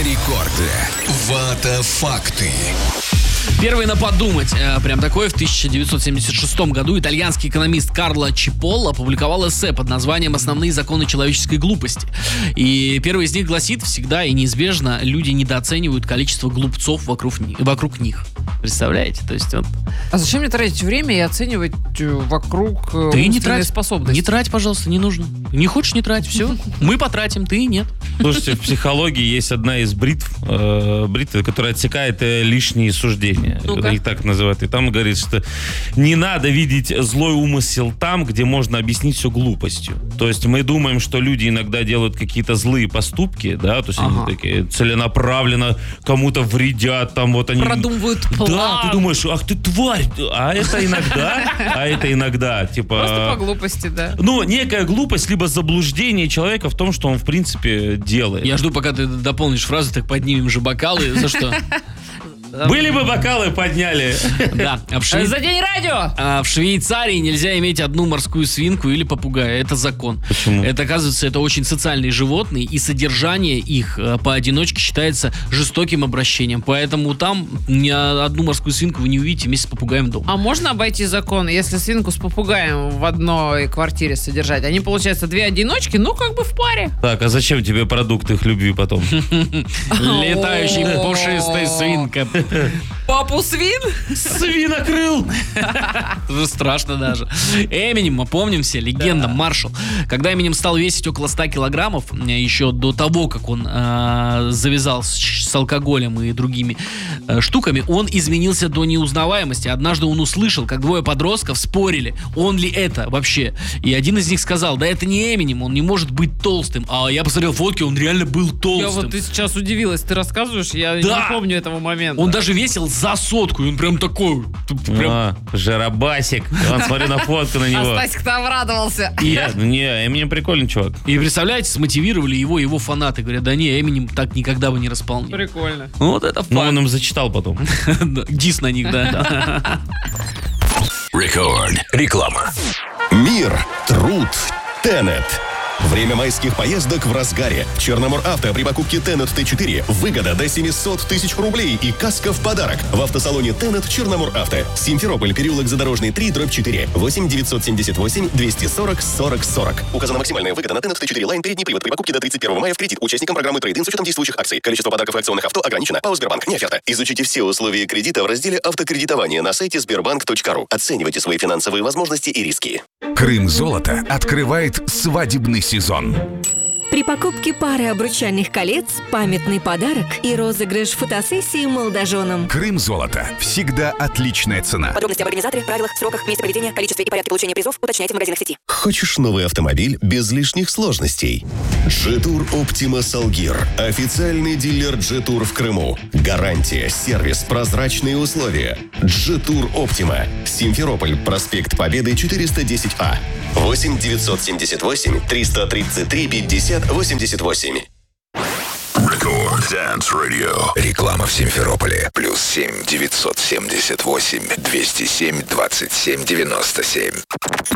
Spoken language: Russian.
рекорде. Вата факты. Первый на подумать. Прям такое. В 1976 году итальянский экономист Карло Чиполло опубликовал эссе под названием «Основные законы человеческой глупости». И первый из них гласит: всегда и неизбежно люди недооценивают количество глупцов вокруг них. Представляете? То есть вот... А зачем мне тратить время и оценивать вокруг Ты не умственные трать, способности? не трать, пожалуйста, не нужно. Не хочешь, не трать, все. Мы потратим, ты нет. Слушайте, в психологии есть одна из бритв, которая отсекает лишние суждения. Ну-ка. Их так называют. И там говорит, что не надо видеть злой умысел там, где можно объяснить все глупостью. То есть мы думаем, что люди иногда делают какие-то злые поступки, да, то есть они такие целенаправленно кому-то вредят, там вот они... Продумывают план. Да, ты думаешь, ах ты тварь, а это иногда, типа... Просто по глупости, да. Ну, некая глупость, либо заблуждение человека в том, что он, в принципе, делает. Я жду, пока ты дополнишь фразу, так поднимем же бокалы. За что? Были бы бокалы, подняли. Да. За день радио! В Швейцарии нельзя иметь одну морскую свинку или попугая. Это закон. Почему? Это, оказывается, это очень социальные животные, и содержание их поодиночке считается жестоким обращением. Поэтому там ни одну морскую свинку вы не увидите вместе с попугаем дома. А можно обойти закон, если свинку с попугаем в одной квартире содержать? Они, получается, две одиночки, ну, как бы в паре. Так, а зачем тебе продукт их любви потом? Летающий пушистая свинка. Папу свин? Свинокрыл! Уже страшно даже. Эминем, мы помним все, легенда, Маршалл. Когда Эминем стал весить около 100 килограммов, еще до того, как он завязал с алкоголем и другими штуками, он изменился до неузнаваемости. Однажды он услышал, как двое подростков спорили, он ли это вообще. И один из них сказал: да это не Эминем, он не может быть толстым. А я посмотрел фотки, он реально был толстым. Я вот ты сейчас удивилась, ты рассказываешь, я не помню этого момента. Он даже весил за 100, и он прям такой... Жиробасик. Вон, смотри на фотку на него. А Стасик там радовался. Не, Эминем прикольный чувак. И представляете, смотивировали его фанаты. Говорят, да не, Эминем так никогда бы не располнил. Прикольно. Вот это факт. Но он им зачитал потом. Дис на них, да. Рекорд. Реклама. Мир, труд, Тенет. Время майских поездок в разгаре. Черномор-Авто при покупке Тенет Т4 выгода до 700 тысяч рублей и каска в подарок. В автосалоне Тенет Черномор-Авто. Симферополь, переулок Задорожный, 3/4. 8 978 240 40 40. Указана максимальная выгода на Тенет Т4 Лайн передний привод при покупке до 31 мая в кредит участникам программы трейд-ин с учетом действующих акций. Количество подарков и акционных авто ограничено. ПАО «Сбербанк». Не оферта. Изучите все условия кредита в разделе «Автокредитование» на сайте sberbank.ru. Оценивайте свои финансовые возможности и риски. Крым Золото открывает свадебный сезон. При покупке пары обручальных колец, памятный подарок и розыгрыш фотосессии молодоженам. Крым Золото. Всегда отличная цена. Подробности об организаторе, правилах, сроках, месте проведения, количестве и порядке получения призов уточняйте в магазинах сети. Хочешь новый автомобиль без лишних сложностей? Джетур Оптима Салгир. Официальный дилер Джетур в Крыму. Гарантия, сервис, прозрачные условия. Джетур Оптима. Симферополь, проспект Победы, 410А. 8 978 333 50 88. Рекорд Dance Radio. Реклама в Симферополе. +7 978 207 27 97.